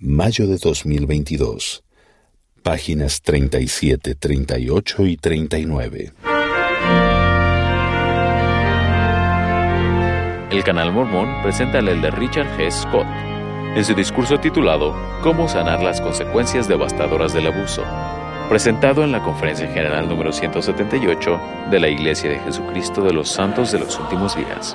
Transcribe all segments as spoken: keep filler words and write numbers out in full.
mayo de dos mil veintidós. Páginas treinta y siete, treinta y ocho y treinta y nueve. El Canal Mormón presenta al elder Richard G. Scott en su discurso titulado «Cómo sanar las consecuencias devastadoras del abuso», presentado en la Conferencia General número ciento setenta y ocho de la Iglesia de Jesucristo de los Santos de los Últimos Días.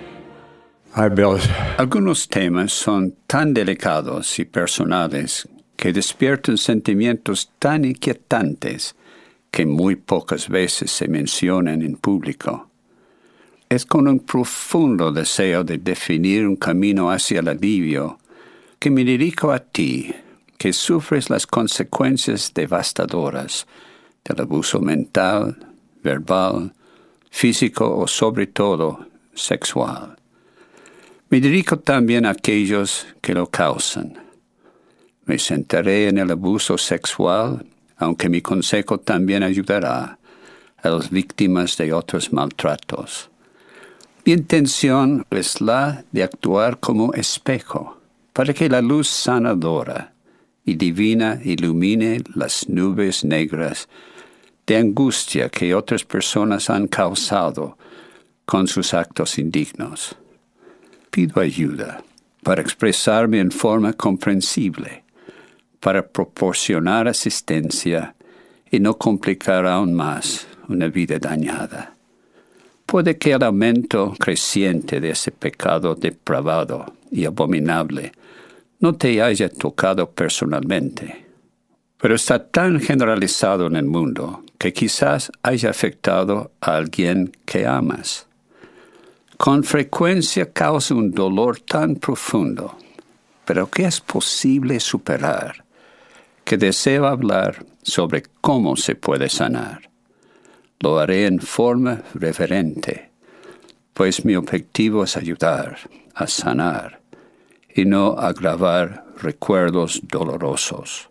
Algunos temas son tan delicados y personales que despiertan sentimientos tan inquietantes que muy pocas veces se mencionan en público. Es con un profundo deseo de definir un camino hacia el alivio que me dirijo a ti, que sufres las consecuencias devastadoras del abuso mental, verbal, físico o sobre todo sexual. Me dirijo también a aquellos que lo causan. Me centraré en el abuso sexual, aunque mi consejo también ayudará a las víctimas de otros maltratos. Mi intención es la de actuar como espejo, para que la luz sanadora y divina ilumine las nubes negras de angustia que otras personas han causado con sus actos indignos. Pido ayuda para expresarme en forma comprensible, para proporcionar asistencia y no complicar aún más una vida dañada. Puede que el aumento creciente de ese pecado depravado y abominable no te haya tocado personalmente, pero está tan generalizado en el mundo que quizás haya afectado a alguien que amas. Con frecuencia causa un dolor tan profundo, pero que es posible superar, que deseo hablar sobre cómo se puede sanar. Lo haré en forma reverente, pues mi objetivo es ayudar a sanar y no agravar recuerdos dolorosos.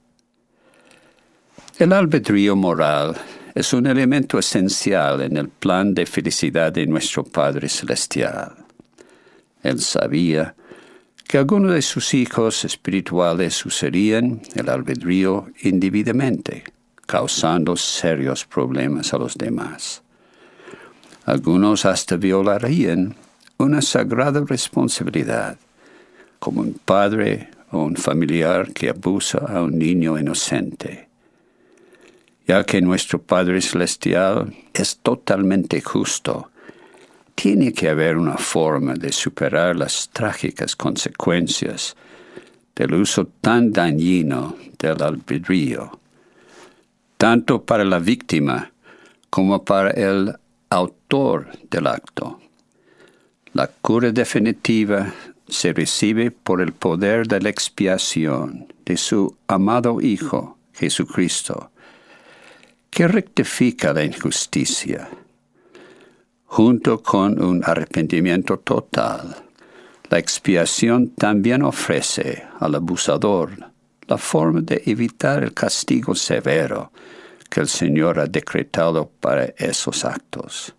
El albedrío moral es un elemento esencial en el plan de felicidad de nuestro Padre Celestial. Él sabía que algunos de sus hijos espirituales usarían el albedrío indebidamente, causando serios problemas a los demás. Algunos hasta violarían una sagrada responsabilidad, como un padre o un familiar que abusa a un niño inocente. Ya que nuestro Padre Celestial es totalmente justo, tiene que haber una forma de superar las trágicas consecuencias del uso tan dañino del albedrío, tanto para la víctima como para el autor del acto. La cura definitiva se recibe por el poder de la expiación de su amado Hijo, Jesucristo, que rectifica la injusticia, junto con un arrepentimiento total. La expiación también ofrece al abusador la forma de evitar el castigo severo que el Señor ha decretado para esos actos.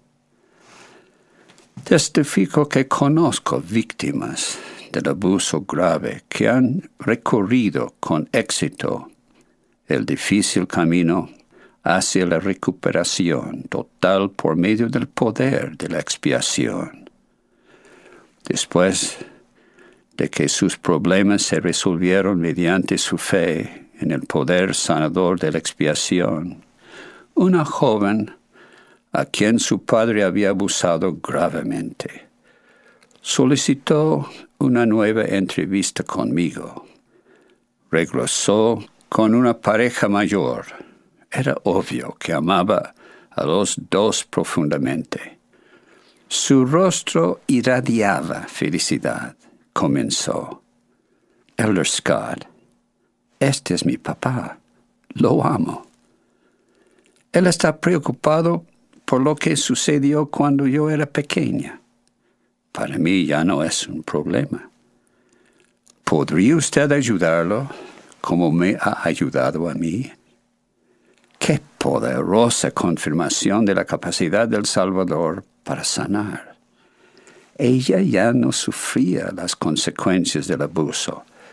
Testifico que conozco víctimas del abuso grave que han recorrido con éxito el difícil camino hacia la recuperación total por medio del poder de la expiación. Después de que sus problemas se resolvieron mediante su fe en el poder sanador de la expiación, una joven a quien su padre había abusado gravemente solicitó una nueva entrevista conmigo. Regresó con una pareja mayor. Era obvio que amaba a los dos profundamente. Su rostro irradiaba felicidad. Comenzó: Elder Scott, este es mi papá. Lo amo. Él está preocupado por lo que sucedió cuando yo era pequeña. Para mí ya no es un problema. ¿Podría usted ayudarlo como me ha ayudado a mí? ¡Qué poderosa confirmación de la capacidad del Salvador para sanar! Ella ya no sufría las consecuencias del abuso,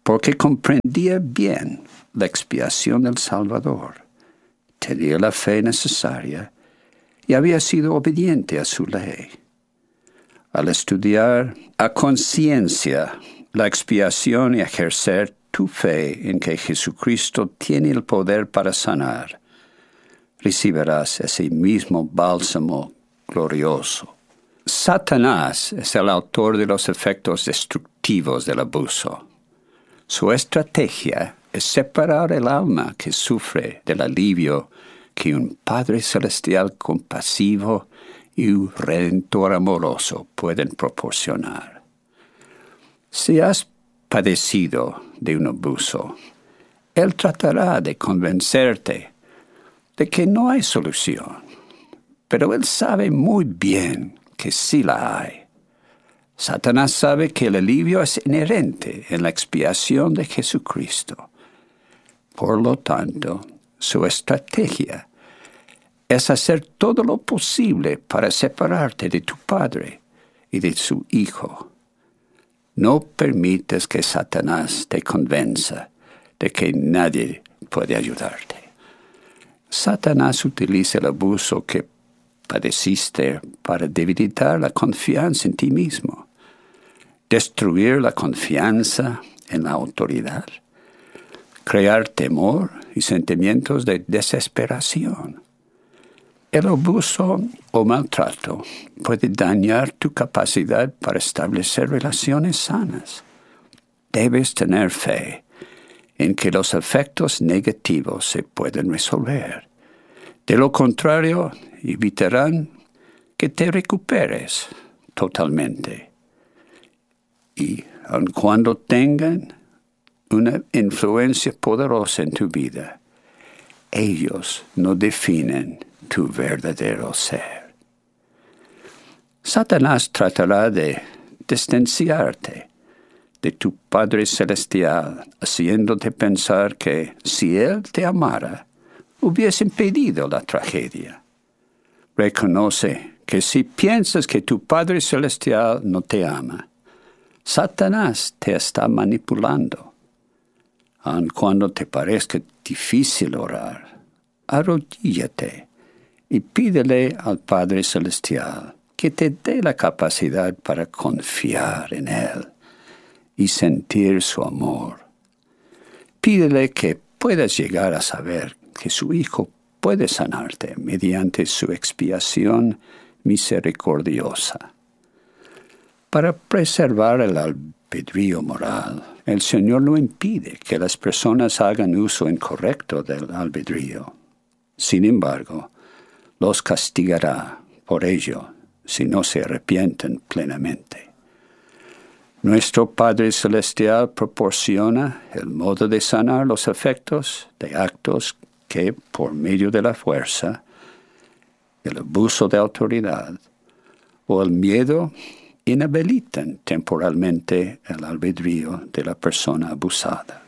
porque comprendía bien la expiación del Salvador, tenía la fe necesaria y había sido obediente a su ley. Al estudiar a conciencia la expiación y ejercer tu fe en que Jesucristo tiene el poder para sanar, recibirás ese mismo bálsamo glorioso. Satanás es el autor de los efectos destructivos del abuso. Su estrategia es separar el alma que sufre del alivio que un Padre Celestial compasivo y un Redentor amoroso pueden proporcionar. Si has padecido de un abuso, Él tratará de convencerte de que no hay solución, pero Él sabe muy bien que sí la hay. Satanás sabe que el alivio es inherente en la expiación de Jesucristo. Por lo tanto, su estrategia es hacer todo lo posible para separarte de tu Padre y de su Hijo. No permites que Satanás te convenza de que nadie puede ayudarte. Satanás utiliza el abuso que padeciste para debilitar la confianza en ti mismo, destruir la confianza en la autoridad, crear temor y sentimientos de desesperación. El abuso o maltrato puede dañar tu capacidad para establecer relaciones sanas. Debes tener fe en que los efectos negativos se pueden resolver. De lo contrario, evitarán que te recuperes totalmente. Y aun cuando tengan una influencia poderosa en tu vida, ellos no definen tu verdadero ser. Satanás tratará de distanciarte de tu Padre Celestial, haciéndote pensar que si Él te amara, hubiese impedido la tragedia. Reconoce que si piensas que tu Padre Celestial no te ama, Satanás te está manipulando. Aun cuando te parezca difícil orar, arrodíllate y pídele al Padre Celestial que te dé la capacidad para confiar en Él y sentir su amor. Pídele que puedas llegar a saber que su Hijo puede sanarte mediante su expiación misericordiosa. Para preservar el albedrío moral, el Señor no impide que las personas hagan uso incorrecto del albedrío. Sin embargo, los castigará por ello si no se arrepienten plenamente. Nuestro Padre Celestial proporciona el modo de sanar los efectos de actos que, por medio de la fuerza, el abuso de autoridad o el miedo, inhabilitan temporalmente el albedrío de la persona abusada.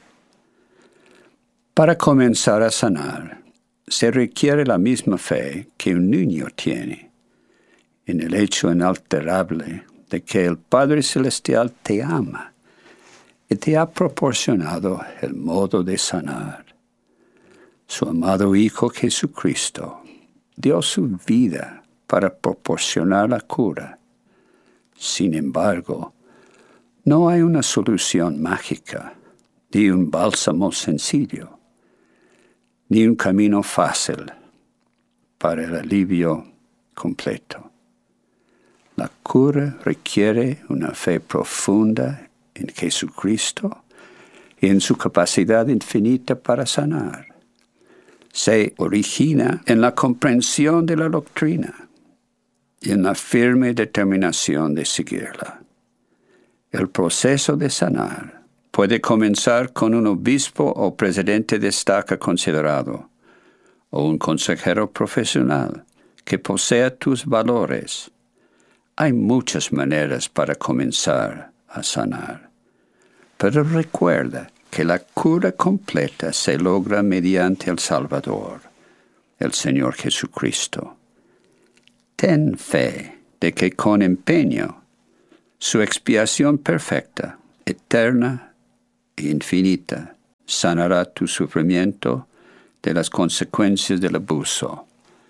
Para comenzar a sanar, se requiere la misma fe que un niño tiene, en el hecho inalterable de que el Padre Celestial te ama y te ha proporcionado el modo de sanar. Su amado Hijo Jesucristo dio su vida para proporcionar la cura. Sin embargo, no hay una solución mágica, ni un bálsamo sencillo, ni un camino fácil para el alivio completo. La cura requiere una fe profunda en Jesucristo y en su capacidad infinita para sanar. Se origina en la comprensión de la doctrina y en la firme determinación de seguirla. El proceso de sanar puede comenzar con un obispo o presidente de estaca considerado, o un consejero profesional que posea tus valores. Hay muchas maneras para comenzar a sanar, pero recuerda que la cura completa se logra mediante el Salvador, el Señor Jesucristo. Ten fe de que con empeño su expiación perfecta, eterna e infinita sanará tu sufrimiento de las consecuencias del abuso.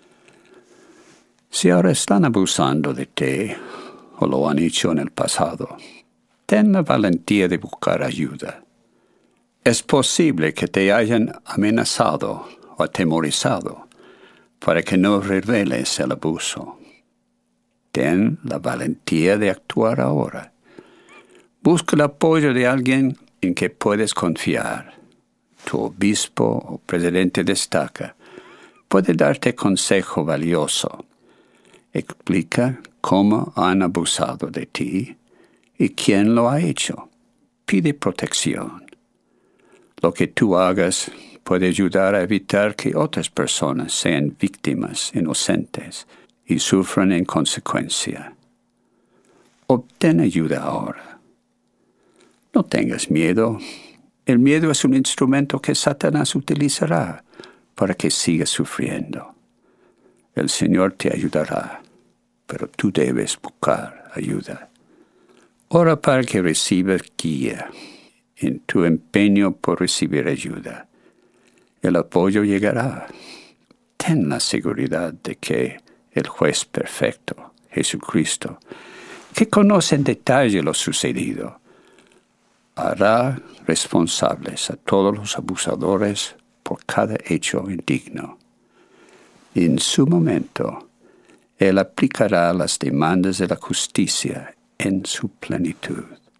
Si ahora están abusando de ti, o lo han hecho en el pasado, ten la valentía de buscar ayuda. Es posible que te hayan amenazado o atemorizado para que no reveles el abuso. Ten la valentía de actuar ahora. Busca el apoyo de alguien en que puedes confiar. Tu obispo o presidente de estaca puede darte consejo valioso. Explica cómo han abusado de ti y quién lo ha hecho. Pide protección. Lo que tú hagas puede ayudar a evitar que otras personas sean víctimas inocentes y sufran en consecuencia. Obtén ayuda ahora. No tengas miedo. El miedo es un instrumento que Satanás utilizará para que sigas sufriendo. El Señor te ayudará, pero tú debes buscar ayuda. Ora para que recibas guía en tu empeño por recibir ayuda. El apoyo llegará. Ten la seguridad de que el juez perfecto, Jesucristo, que conoce en detalle lo sucedido, hará responsables a todos los abusadores por cada hecho indigno. En su momento, Él aplicará las demandas de la justicia en su plenitud.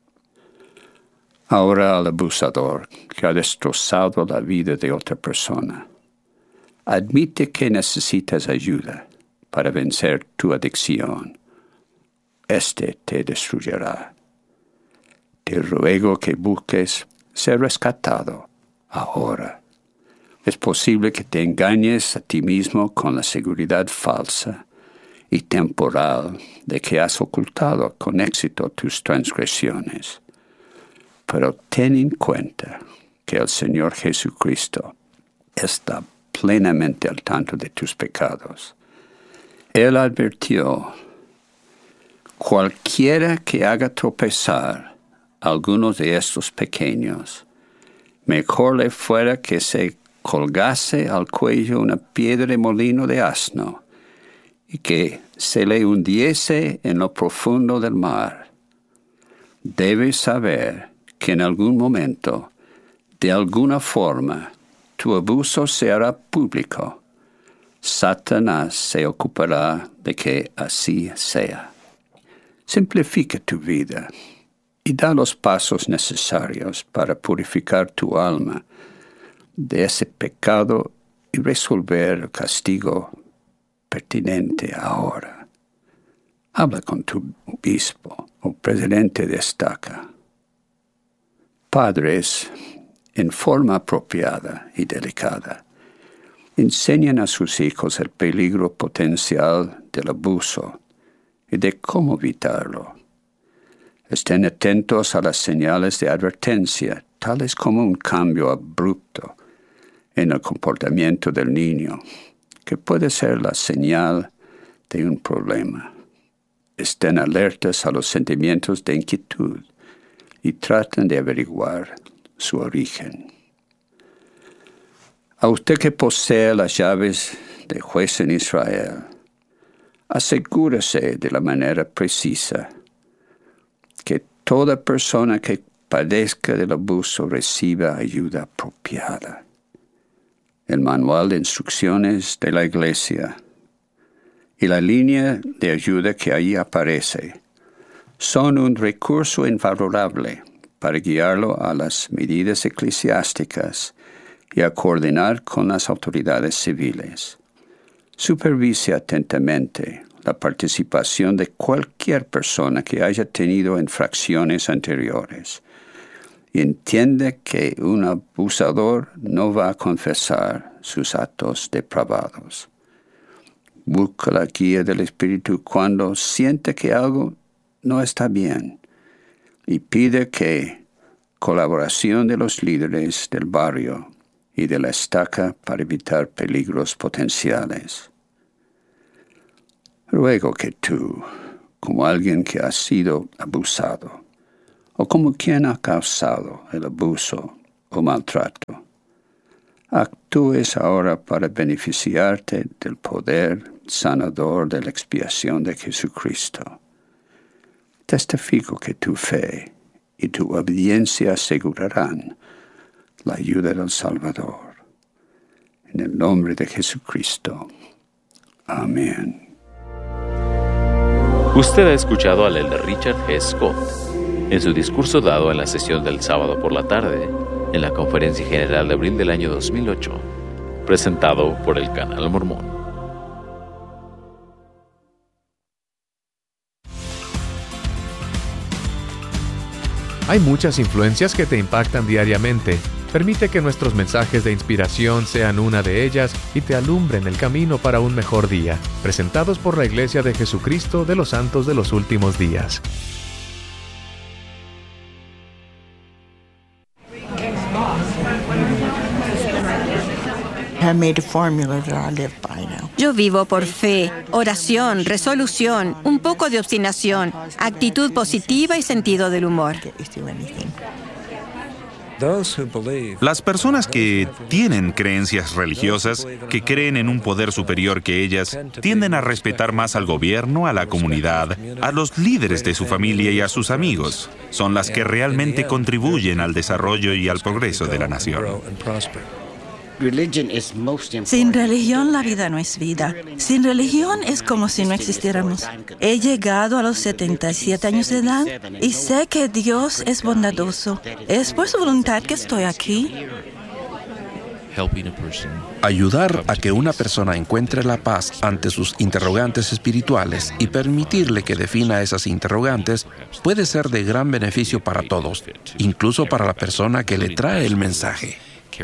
Ahora al abusador que ha destrozado la vida de otra persona, admite que necesitas ayuda para vencer tu adicción. Este te destruirá. Te ruego que busques ser rescatado ahora. Es posible que te engañes a ti mismo con la seguridad falsa y temporal de que has ocultado con éxito tus transgresiones. Pero ten en cuenta que el Señor Jesucristo está plenamente al tanto de tus pecados. Él advirtió: cualquiera que haga tropezar a algunos de estos pequeños, mejor le fuera que se colgase al cuello una piedra de molino de asno y que se le hundiese en lo profundo del mar. Debes saber que en algún momento, de alguna forma, tu abuso se hará público. Satanás se ocupará de que así sea. Simplifica tu vida y da los pasos necesarios para purificar tu alma de ese pecado y resolver el castigo pertinente ahora. Habla con tu obispo o presidente de estaca. Padres, en forma apropiada y delicada, enseñan a sus hijos el peligro potencial del abuso y de cómo evitarlo. Estén atentos a las señales de advertencia, tales como un cambio abrupto en el comportamiento del niño, que puede ser la señal de un problema. Estén alertas a los sentimientos de inquietud y traten de averiguar su origen. A usted que posee las llaves de juez en Israel, asegúrese de la manera precisa que toda persona que padezca del abuso reciba ayuda apropiada. El manual de instrucciones de la Iglesia y la línea de ayuda que allí aparece son un recurso invalorable para guiarlo a las medidas eclesiásticas y a coordinar con las autoridades civiles. Supervise atentamente la participación de cualquier persona que haya tenido infracciones anteriores y entiende que un abusador no va a confesar sus actos depravados. Busca la guía del Espíritu cuando siente que algo no está bien y pide que colaboración de los líderes del barrio y de la estaca para evitar peligros potenciales. Ruego que tú, como alguien que ha sido abusado, o como quien ha causado el abuso o maltrato. Actúes ahora para beneficiarte del poder sanador de la expiación de Jesucristo. Testifico que tu fe y tu obediencia asegurarán la ayuda del Salvador. En el nombre de Jesucristo. Amén. Usted ha escuchado al elder Richard G. Scott en su discurso dado en la sesión del sábado por la tarde en la Conferencia General de abril del año dos mil ocho, presentado por el Canal Mormón. Hay muchas influencias que te impactan diariamente. Permite que nuestros mensajes de inspiración sean una de ellas y te alumbren el camino para un mejor día. Presentados por la Iglesia de Jesucristo de los Santos de los Últimos Días. Yo vivo por fe, oración, resolución, un poco de obstinación, actitud positiva y sentido del humor. Las personas que tienen creencias religiosas, que creen en un poder superior que ellas, tienden a respetar más al gobierno, a la comunidad, a los líderes de su familia y a sus amigos. Son las que realmente contribuyen al desarrollo y al progreso de la nación. Sin religión la vida no es vida. Sin religión es como si no existiéramos. He llegado a los setenta y siete años de edad y sé que Dios es bondadoso. Es por su voluntad que estoy aquí. Ayudar a que una persona encuentre la paz ante sus interrogantes espirituales y permitirle que defina esas interrogantes puede ser de gran beneficio para todos, incluso para la persona que le trae el mensaje.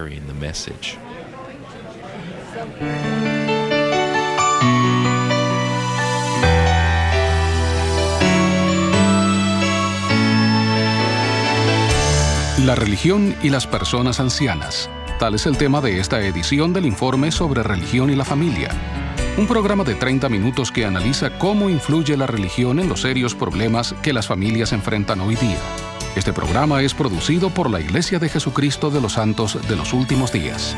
La religión y las personas ancianas. Tal es el tema de esta edición del Informe sobre Religión y la Familia. Un programa de treinta minutos que analiza cómo influye la religión en los serios problemas que las familias enfrentan hoy día. Este programa es producido por la Iglesia de Jesucristo de los Santos de los Últimos Días.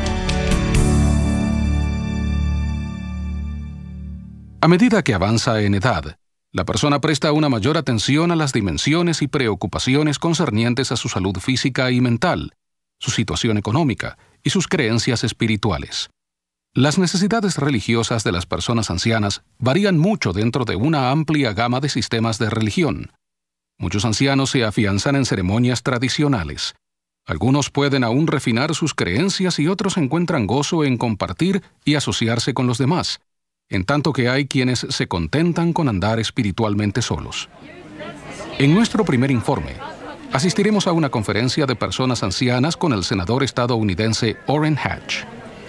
A medida que avanza en edad, la persona presta una mayor atención a las dimensiones y preocupaciones concernientes a su salud física y mental, su situación económica y sus creencias espirituales. Las necesidades religiosas de las personas ancianas varían mucho dentro de una amplia gama de sistemas de religión. Muchos ancianos se afianzan en ceremonias tradicionales. Algunos pueden aún refinar sus creencias y otros encuentran gozo en compartir y asociarse con los demás, en tanto que hay quienes se contentan con andar espiritualmente solos. En nuestro primer informe, asistiremos a una conferencia de personas ancianas con el senador estadounidense Orrin Hatch.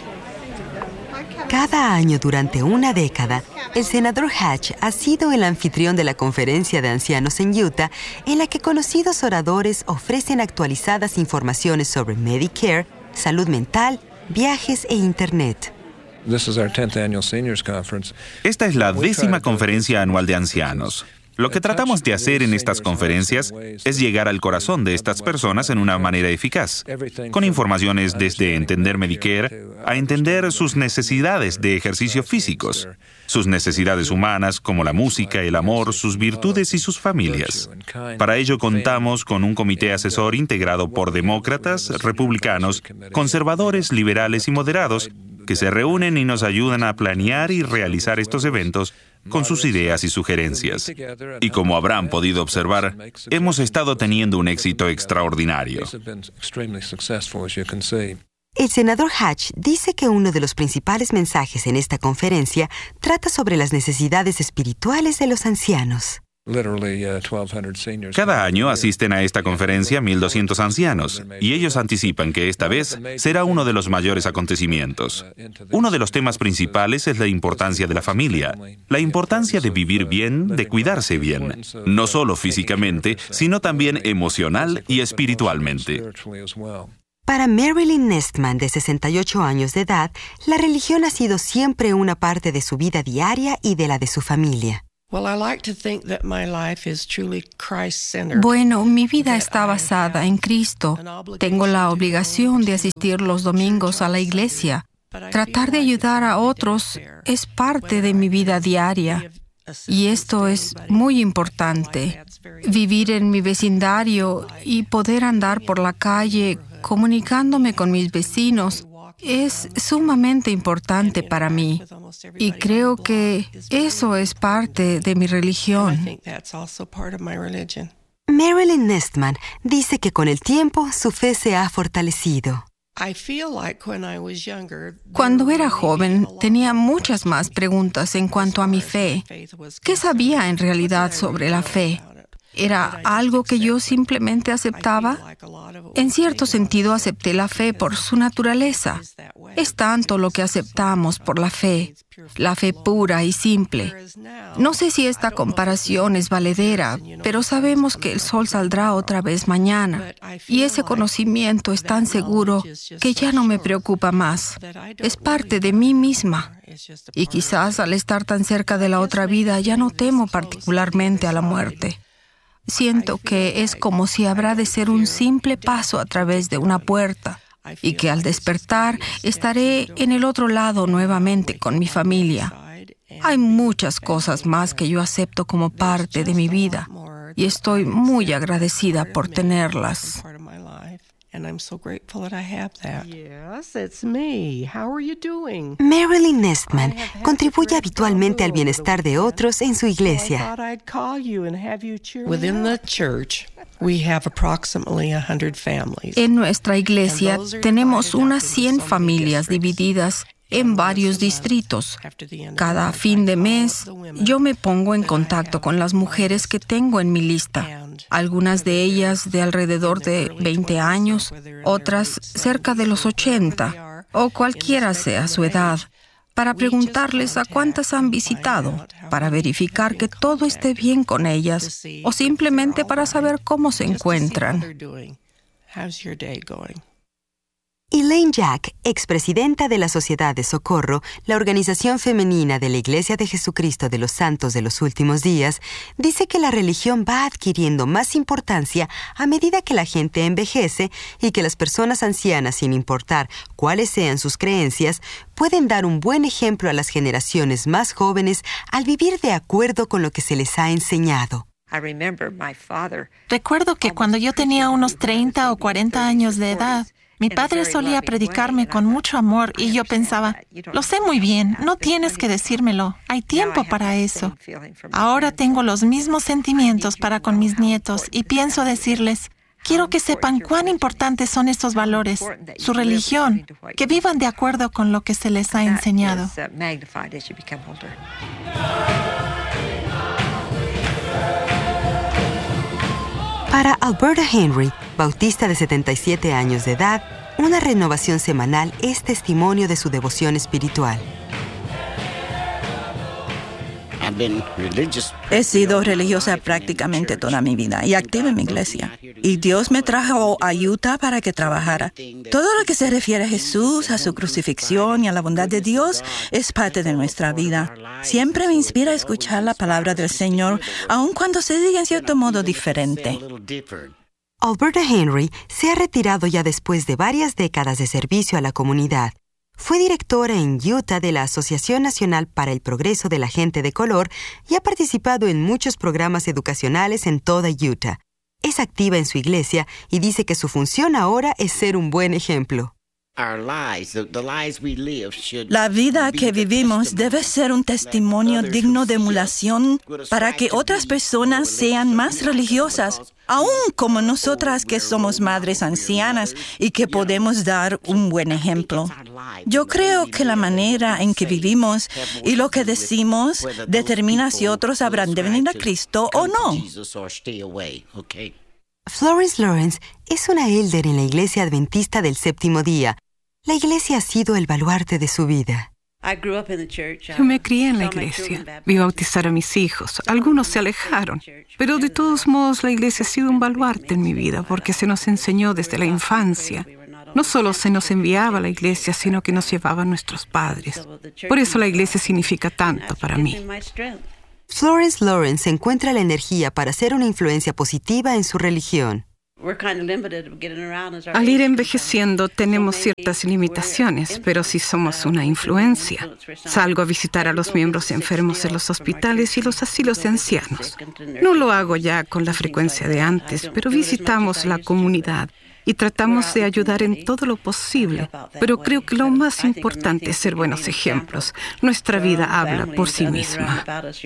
Cada año durante una década, el senador Hatch ha sido el anfitrión de la conferencia de ancianos en Utah, en la que conocidos oradores ofrecen actualizadas informaciones sobre Medicare, salud mental, viajes e Internet. Esta es la décima conferencia anual de ancianos. Lo que tratamos de hacer en estas conferencias es llegar al corazón de estas personas en una manera eficaz, con informaciones desde entender Medicare a entender sus necesidades de ejercicio físicos, sus necesidades humanas como la música, el amor, sus virtudes y sus familias. Para ello contamos con un comité asesor integrado por demócratas, republicanos, conservadores, liberales y moderados, que se reúnen y nos ayudan a planear y realizar estos eventos con sus ideas y sugerencias. Y como habrán podido observar, hemos estado teniendo un éxito extraordinario. El senador Hatch dice que uno de los principales mensajes en esta conferencia trata sobre las necesidades espirituales de los ancianos. Cada año asisten a esta conferencia mil doscientos ancianos, y ellos anticipan que esta vez será uno de los mayores acontecimientos. Uno de los temas principales es la importancia de la familia, la importancia de vivir bien, de cuidarse bien, no solo físicamente, sino también emocional y espiritualmente. Para Marilyn Nestman, de sesenta y ocho años de edad, la religión ha sido siempre una parte de su vida diaria y de la de su familia. Bueno, mi vida está basada en Cristo. Tengo la obligación de asistir los domingos a la iglesia. Tratar de ayudar a otros es parte de mi vida diaria. Y esto es muy importante. Vivir en mi vecindario y poder andar por la calle comunicándome con mis vecinos es sumamente importante para mí. Y creo que eso es parte de mi religión. Marilyn Nestman dice que con el tiempo su fe se ha fortalecido. Cuando era joven, tenía muchas más preguntas en cuanto a mi fe. ¿Qué sabía en realidad sobre la fe? ¿Era algo que yo simplemente aceptaba? En cierto sentido, acepté la fe por su naturaleza. Es tanto lo que aceptamos por la fe, la fe pura y simple. No sé si esta comparación es valedera, pero sabemos que el sol saldrá otra vez mañana. Y ese conocimiento es tan seguro que ya no me preocupa más. Es parte de mí misma. Y quizás al estar tan cerca de la otra vida ya no temo particularmente a la muerte. Siento que es como si habrá de ser un simple paso a través de una puerta y que al despertar estaré en el otro lado nuevamente con mi familia. Hay muchas cosas más que yo acepto como parte de mi vida y estoy muy agradecida por tenerlas. And I'm so grateful that I have that. Yes, it's me. How are you doing? Marilyn Nestman contribuye habitualmente al bienestar de otros en su iglesia. Within the church, we have approximately one hundred families. En nuestra iglesia tenemos unas cien familias divididas en varios distritos. Cada fin de mes, yo me pongo en contacto con las mujeres que tengo en mi lista. Algunas de ellas de alrededor de veinte años, otras cerca de los ochenta, o cualquiera sea su edad, para preguntarles a cuántas han visitado, para verificar que todo esté bien con ellas, o simplemente para saber cómo se encuentran. Elaine Jack, expresidenta de la Sociedad de Socorro, la organización femenina de la Iglesia de Jesucristo de los Santos de los Últimos Días, dice que la religión va adquiriendo más importancia a medida que la gente envejece y que las personas ancianas, sin importar cuáles sean sus creencias, pueden dar un buen ejemplo a las generaciones más jóvenes al vivir de acuerdo con lo que se les ha enseñado. Recuerdo que cuando yo tenía unos treinta o cuarenta años de edad, mi padre solía predicarme con mucho amor y yo pensaba, lo sé muy bien, no tienes que decírmelo, hay tiempo para eso. Ahora tengo los mismos sentimientos para con mis nietos y pienso decirles, quiero que sepan cuán importantes son estos valores, su religión, que vivan de acuerdo con lo que se les ha enseñado. Para Alberta Henry, bautista de setenta y siete años de edad, una renovación semanal es testimonio de su devoción espiritual. He sido religiosa prácticamente toda mi vida y activa en mi iglesia. Y Dios me trajo a Utah para que trabajara. Todo lo que se refiere a Jesús, a su crucifixión y a la bondad de Dios es parte de nuestra vida. Siempre me inspira a escuchar la palabra del Señor, aun cuando se diga en cierto modo diferente. Alberta Henry se ha retirado ya después de varias décadas de servicio a la comunidad. Fue directora en Utah de la Asociación Nacional para el Progreso de la Gente de Color y ha participado en muchos programas educacionales en toda Utah. Es activa en su iglesia y dice que su función ahora es ser un buen ejemplo. La vida que vivimos debe ser un testimonio digno de emulación para que otras personas sean más religiosas, aun como nosotras que somos madres ancianas y que podemos dar un buen ejemplo. Yo creo que la manera en que vivimos y lo que decimos determina si otros habrán de venir a Cristo o no. Florence Lawrence es una elder en la Iglesia Adventista del Séptimo Día. La iglesia ha sido el baluarte de su vida. Yo me crié en la iglesia, vi bautizar a mis hijos. Algunos se alejaron, pero de todos modos la iglesia ha sido un baluarte en mi vida porque se nos enseñó desde la infancia. No solo se nos enviaba a la iglesia, sino que nos llevaban nuestros padres. Por eso la iglesia significa tanto para mí. Florence Lawrence encuentra la energía para hacer una influencia positiva en su religión. Al ir envejeciendo tenemos ciertas limitaciones, pero sí somos una influencia. Salgo a visitar a los miembros enfermos en los hospitales y los asilos de ancianos. No lo hago ya con la frecuencia de antes, pero visitamos la comunidad y tratamos de ayudar en todo lo posible. Pero creo que lo más importante es ser buenos ejemplos. Nuestra vida habla por sí misma.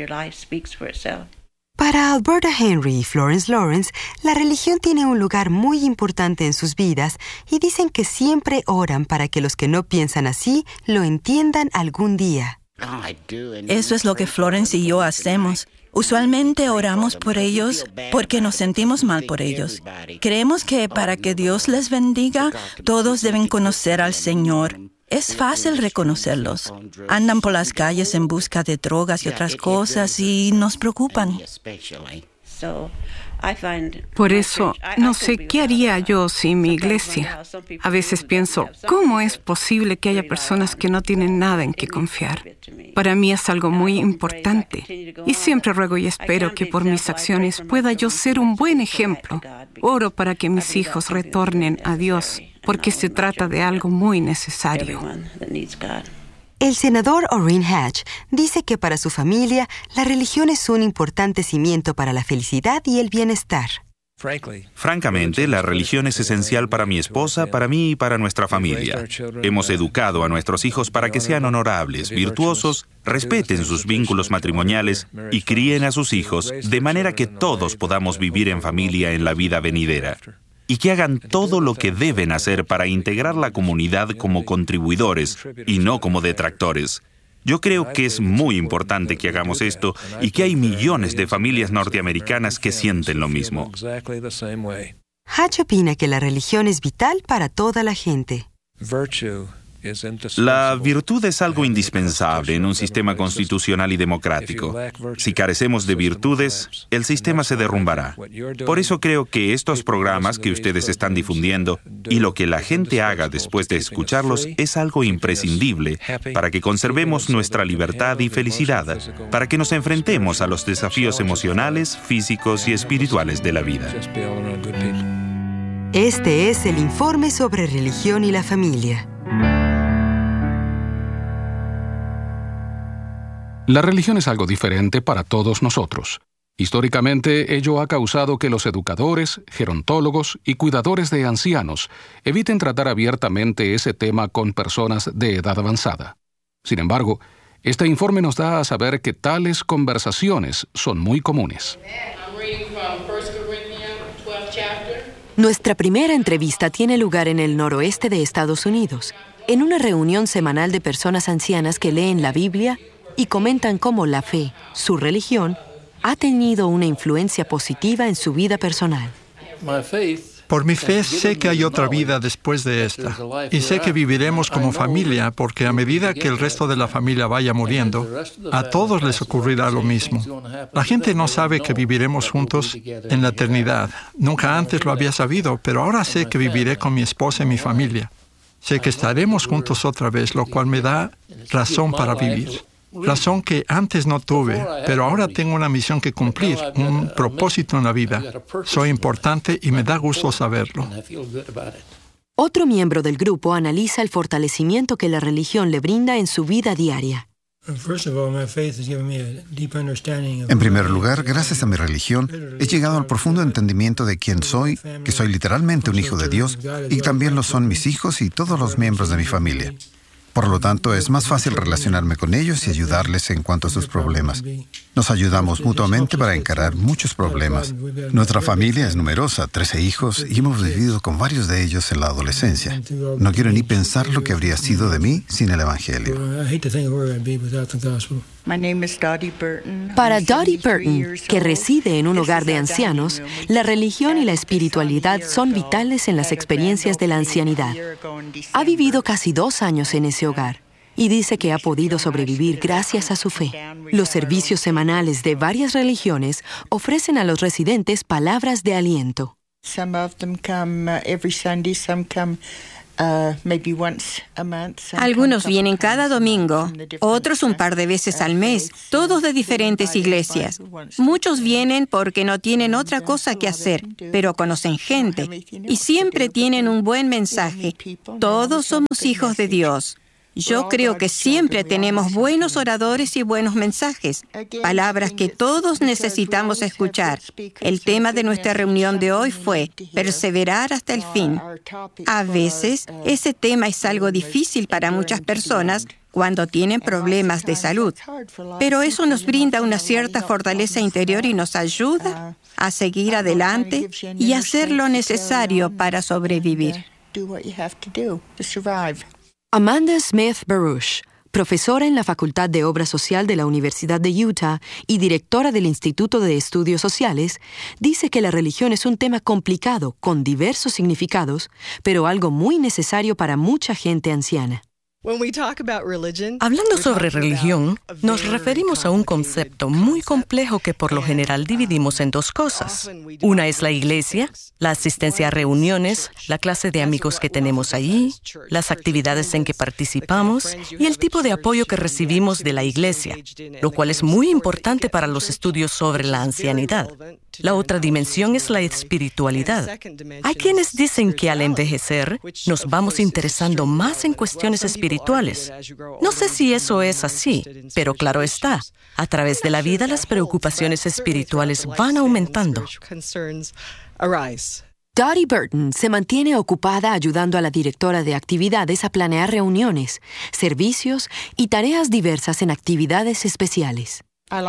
Para Alberta Henry y Florence Lawrence, la religión tiene un lugar muy importante en sus vidas y dicen que siempre oran para que los que no piensan así lo entiendan algún día. Eso es lo que Florence y yo hacemos. Usualmente oramos por ellos porque nos sentimos mal por ellos. Creemos que para que Dios les bendiga, todos deben conocer al Señor. Es fácil reconocerlos. Andan por las calles en busca de drogas y otras cosas y nos preocupan. Por eso, no sé qué haría yo sin mi iglesia. A veces pienso, ¿cómo es posible que haya personas que no tienen nada en qué confiar? Para mí es algo muy importante y siempre ruego y espero que por mis acciones pueda yo ser un buen ejemplo. Oro para que mis hijos retornen a Dios, porque se trata de algo muy necesario. El senador Orrin Hatch dice que para su familia, la religión es un importante cimiento para la felicidad y el bienestar. Francamente, la religión es esencial para mi esposa, para mí y para nuestra familia. Hemos educado a nuestros hijos para que sean honorables, virtuosos, respeten sus vínculos matrimoniales y críen a sus hijos de manera que todos podamos vivir en familia en la vida venidera. Y que hagan todo lo que deben hacer para integrar la comunidad como contribuidores y no como detractores. Yo creo que es muy importante que hagamos esto y que hay millones de familias norteamericanas que sienten lo mismo. Hatch opina que la religión es vital para toda la gente. La virtud es algo indispensable en un sistema constitucional y democrático. Si carecemos de virtudes, el sistema se derrumbará. Por eso creo que estos programas que ustedes están difundiendo y lo que la gente haga después de escucharlos es algo imprescindible para que conservemos nuestra libertad y felicidad, para que nos enfrentemos a los desafíos emocionales, físicos y espirituales de la vida. Este es el informe sobre religión y la familia. La religión es algo diferente para todos nosotros. Históricamente, ello ha causado que los educadores, gerontólogos y cuidadores de ancianos eviten tratar abiertamente ese tema con personas de edad avanzada. Sin embargo, este informe nos da a saber que tales conversaciones son muy comunes. Nuestra primera entrevista tiene lugar en el noroeste de Estados Unidos, en una reunión semanal de personas ancianas que leen la Biblia y comentan cómo la fe, su religión, ha tenido una influencia positiva en su vida personal. Por mi fe sé que hay otra vida después de esta, y sé que viviremos como familia, porque a medida que el resto de la familia vaya muriendo, a todos les ocurrirá lo mismo. La gente no sabe que viviremos juntos en la eternidad. Nunca antes lo había sabido, pero ahora sé que viviré con mi esposa y mi familia. Sé que estaremos juntos otra vez, lo cual me da razón para vivir. Razón que antes no tuve, pero ahora tengo una misión que cumplir, un propósito en la vida. Soy importante y me da gusto saberlo. Otro miembro del grupo analiza el fortalecimiento que la religión le brinda en su vida diaria. En primer lugar, gracias a mi religión, he llegado al profundo entendimiento de quién soy, que soy literalmente un hijo de Dios, y también lo son mis hijos y todos los miembros de mi familia. Por lo tanto, es más fácil relacionarme con ellos y ayudarles en cuanto a sus problemas. Nos ayudamos mutuamente para encarar muchos problemas. Nuestra familia es numerosa, trece hijos, y hemos vivido con varios de ellos en la adolescencia. No quiero ni pensar lo que habría sido de mí sin el Evangelio. Para Dottie Burton, que reside en un hogar de ancianos, la religión y la espiritualidad son vitales en las experiencias de la ancianidad. Ha vivido casi dos años en ese hogar y dice que ha podido sobrevivir gracias a su fe. Los servicios semanales de varias religiones ofrecen a los residentes palabras de aliento. Algunos vienen cada domingo, otros un par de veces al mes, todos de diferentes iglesias. Muchos vienen porque no tienen otra cosa que hacer, pero conocen gente y siempre tienen un buen mensaje. Todos somos hijos de Dios. Yo creo que siempre tenemos buenos oradores y buenos mensajes, palabras que todos necesitamos escuchar. El tema de nuestra reunión de hoy fue perseverar hasta el fin. A veces, ese tema es algo difícil para muchas personas cuando tienen problemas de salud, pero eso nos brinda una cierta fortaleza interior y nos ayuda a seguir adelante y hacer lo necesario para sobrevivir. Amanda Smith Baruch, profesora en la Facultad de Obra Social de la Universidad de Utah y directora del Instituto de Estudios Sociales, dice que la religión es un tema complicado, con diversos significados, pero algo muy necesario para mucha gente anciana. Hablando sobre religión, nos referimos a un concepto muy complejo que por lo general dividimos en dos cosas. Una es la iglesia, la asistencia a reuniones, la clase de amigos que tenemos allí, las actividades en que participamos y el tipo de apoyo que recibimos de la iglesia, lo cual es muy importante para los estudios sobre la ancianidad. La otra dimensión es la espiritualidad. Hay quienes dicen que al envejecer nos vamos interesando más en cuestiones espirituales. No sé si eso es así, pero claro está, a través de la vida las preocupaciones espirituales van aumentando. Dottie Burton se mantiene ocupada ayudando a la directora de actividades a planear reuniones, servicios y tareas diversas en actividades especiales.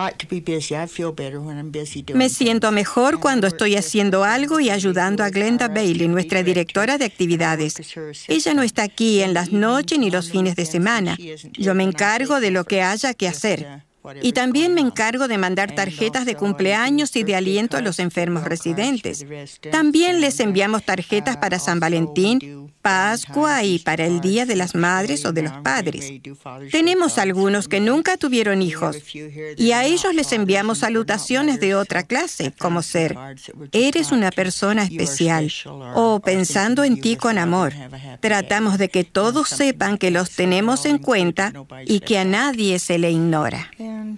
Me siento mejor cuando estoy haciendo algo y ayudando a Glenda Bailey, nuestra directora de actividades. Ella no está aquí en las noches ni los fines de semana. Yo me encargo de lo que haya que hacer. Y también me encargo de mandar tarjetas de cumpleaños y de aliento a los enfermos residentes. También les enviamos tarjetas para San Valentín, Pascua y para el Día de las Madres o de los Padres. Tenemos algunos que nunca tuvieron hijos y a ellos les enviamos salutaciones de otra clase, como ser, eres una persona especial o pensando en ti con amor. Tratamos de que todos sepan que los tenemos en cuenta y que a nadie se le ignora.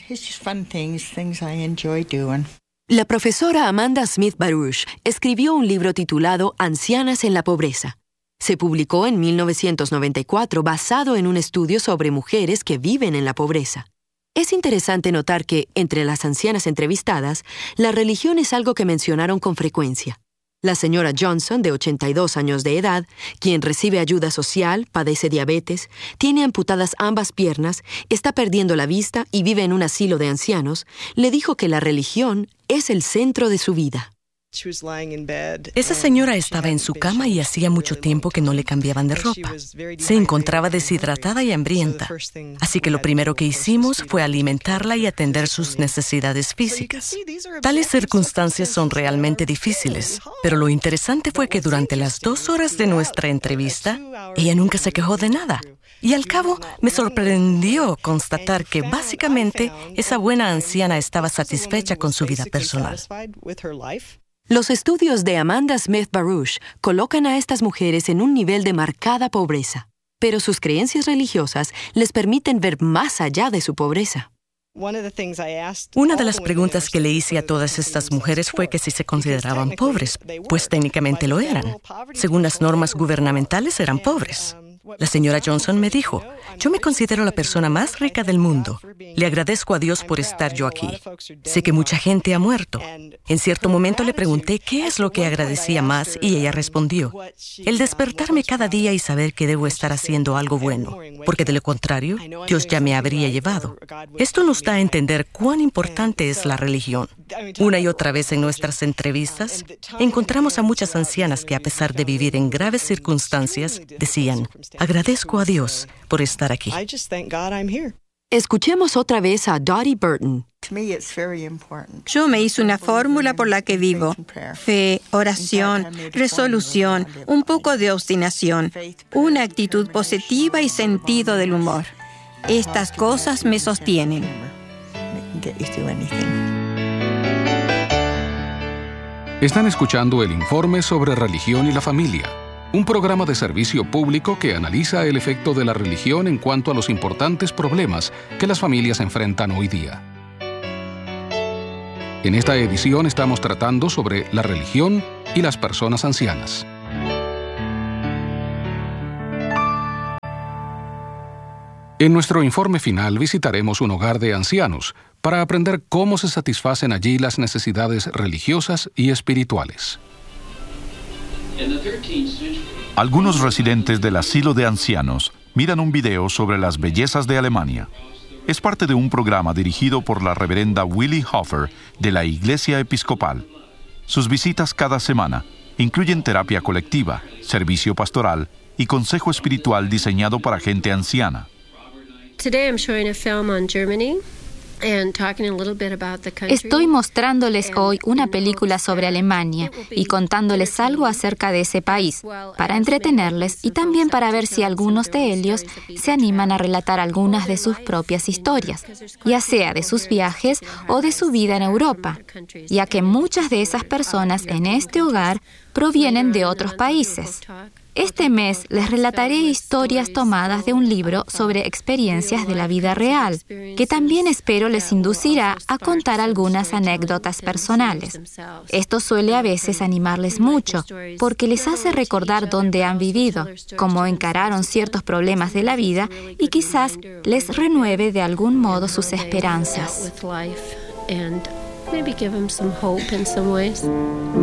La profesora Amanda Smith Baruch escribió un libro titulado Ancianas en la Pobreza. Se publicó en mil novecientos noventa y cuatro basado en un estudio sobre mujeres que viven en la pobreza. Es interesante notar que, entre las ancianas entrevistadas, la religión es algo que mencionaron con frecuencia. La señora Johnson, de ochenta y dos años de edad, quien recibe ayuda social, padece diabetes, tiene amputadas ambas piernas, está perdiendo la vista y vive en un asilo de ancianos, le dijo que la religión es el centro de su vida. Esa señora estaba en su cama y hacía mucho tiempo que no le cambiaban de ropa. Se encontraba deshidratada y hambrienta. Así que lo primero que hicimos fue alimentarla y atender sus necesidades físicas. Tales circunstancias son realmente difíciles, pero lo interesante fue que durante las dos horas de nuestra entrevista, ella nunca se quejó de nada. Y al cabo, me sorprendió constatar que básicamente esa buena anciana estaba satisfecha con su vida personal. Los estudios de Amanda Smith Baruch colocan a estas mujeres en un nivel de marcada pobreza, pero sus creencias religiosas les permiten ver más allá de su pobreza. Una de las preguntas que le hice a todas estas mujeres fue que si se consideraban pobres, pues técnicamente lo eran. Según las normas gubernamentales, eran pobres. La señora Johnson me dijo, yo me considero la persona más rica del mundo. Le agradezco a Dios por estar yo aquí. Sé que mucha gente ha muerto. En cierto momento le pregunté qué es lo que agradecía más y ella respondió, el despertarme cada día y saber que debo estar haciendo algo bueno, porque de lo contrario, Dios ya me habría llevado. Esto nos da a entender cuán importante es la religión. Una y otra vez en nuestras entrevistas, encontramos a muchas ancianas que a pesar de vivir en graves circunstancias, decían, agradezco a Dios por estar aquí. Escuchemos otra vez a Dottie Burton. Yo me hice una fórmula por la que vivo. Fe, oración, resolución, un poco de obstinación, una actitud positiva y sentido del humor. Estas cosas me sostienen. Están escuchando el informe sobre religión y la familia. un programa de servicio público que analiza el efecto de la religión en cuanto a los importantes problemas que las familias enfrentan hoy día. En esta edición estamos tratando sobre la religión y las personas ancianas. En nuestro informe final visitaremos un hogar de ancianos para aprender cómo se satisfacen allí las necesidades religiosas y espirituales. Algunos residentes del asilo de ancianos miran un video sobre las bellezas de Alemania. Es parte de un programa dirigido por la reverenda Willi Hofer de la Iglesia Episcopal. Sus visitas cada semana incluyen terapia colectiva, servicio pastoral y consejo espiritual diseñado para gente anciana. Today I'm showing a film on Germany. Estoy mostrándoles hoy una película sobre Alemania y contándoles algo acerca de ese país, para entretenerles y también para ver si algunos de ellos se animan a relatar algunas de sus propias historias, ya sea de sus viajes o de su vida en Europa, ya que muchas de esas personas en este hogar provienen de otros países. Este mes les relataré historias tomadas de un libro sobre experiencias de la vida real, que también espero les inducirá a contar algunas anécdotas personales. Esto suele a veces animarles mucho, porque les hace recordar dónde han vivido, cómo encararon ciertos problemas de la vida y quizás les renueve de algún modo sus esperanzas.